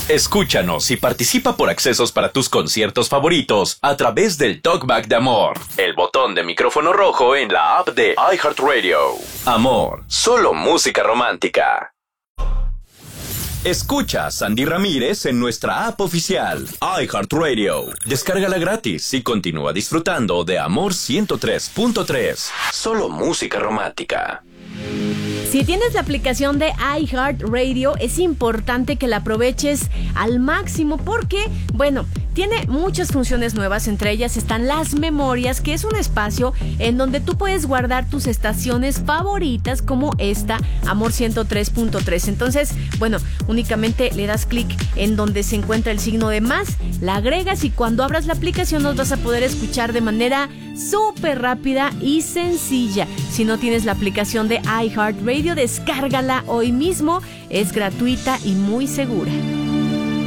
Escúchanos y participa por accesos para tus conciertos favoritos a través del Talkback de Amor, el botón de micrófono rojo en la app de iHeartRadio. Amor, solo música romántica. Escucha a Sandy Ramírez en nuestra app oficial, iHeartRadio. Descárgala gratis y continúa disfrutando de Amor 103.3. Solo música romántica. Si tienes la aplicación de iHeartRadio, es importante que la aproveches al máximo porque, bueno, tiene muchas funciones nuevas. Entre ellas están las memorias, que es un espacio en donde tú puedes guardar tus estaciones favoritas como esta, Amor 103.3. Entonces, bueno, únicamente le das clic en donde se encuentra el signo de más, la agregas y cuando abras la aplicación nos vas a poder escuchar de manera súper rápida y sencilla. Si no tienes la aplicación de iHeartRadio, descárgala hoy mismo. Es gratuita y muy segura.